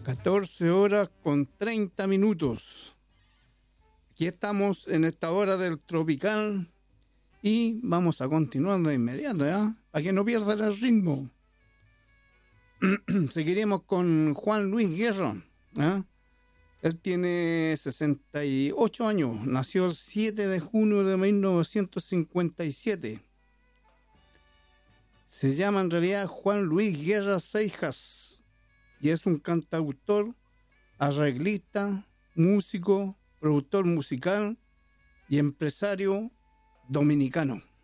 14 horas con 30 minutos. Aquí estamos en esta hora del tropical y vamos a continuar de inmediato, ¿ya? Para que no pierdan el ritmo. Seguiremos con Juan Luis Guerra, ¿ya? Él tiene 68 años, nació el 7 de junio de 1957. Se llama en realidad Juan Luis Guerra Seijas y es un cantautor, arreglista, músico, productor musical y empresario dominicano.